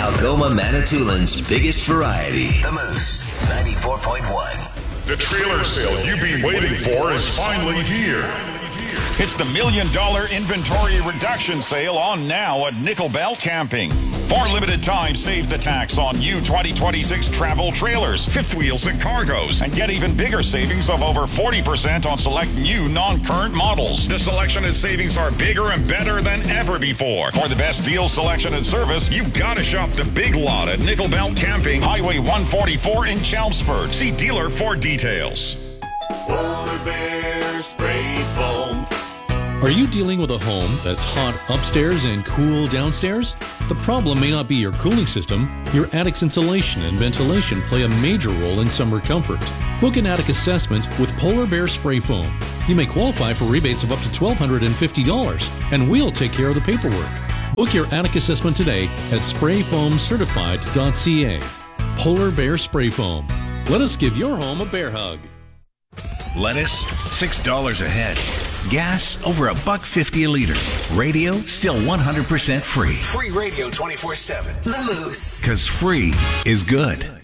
Algoma Manitoulин's biggest variety. The Moose 94.1. The trailer sale you've been waiting for is finally here. It's the $1 million inventory reduction sale on now at Nickel Belt Camping. For limited time, save the tax on new 2026 travel trailers, fifth wheels, and cargoes, and get even bigger savings of over 40% on select new non-current models. The selection and savings are bigger and better than ever before. For the best deal, selection, and service, you've got to shop the big lot at Nickel Belt Camping, Highway 144 in Chelmsford. See dealer for details. Polar Bear Spray Foam. Are you dealing with a home that's hot upstairs and cool downstairs? The problem may not be your cooling system. Your attic's insulation and ventilation play a major role in summer comfort. Book an attic assessment with Polar Bear Spray Foam. You may qualify for rebates of up to $1,250, and we'll take care of the paperwork. Book your attic assessment today at sprayfoamcertified.ca. Polar Bear Spray Foam. Let us give your home a bear hug. Lettuce, $6 a head. Gas, over $1.50 a liter. Radio, still 100% free. Free radio 24/7. The Moose. 'Cause free is good.